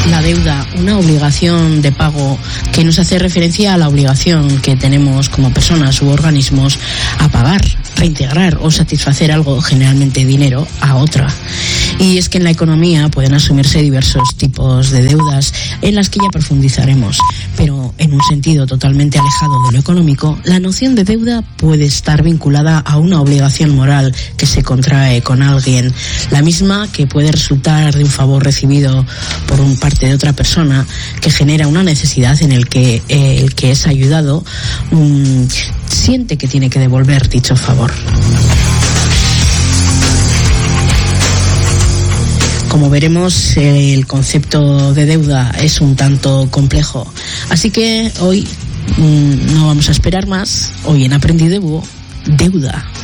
la deuda una obligación de pago que nos hace referencia a la obligación que tenemos como personas u organismos a pagar, reintegrar o satisfacer algo, generalmente dinero, a otra. Y es que en la economía pueden asumirse diversos tipos de deudas en las que ya profundizaremos, pero en un sentido totalmente alejado de lo económico, la noción de deuda puede estar vinculada a una obligación moral que se contrae con alguien, la misma que puede resultar de un favor recibido por parte de otra persona, que genera una necesidad en el que el que es ayudado siente que tiene que devolver dicho favor. Como veremos, el concepto de deuda es un tanto complejo, así que hoy no vamos a esperar más. Hoy en Aprendí de Búho, deuda.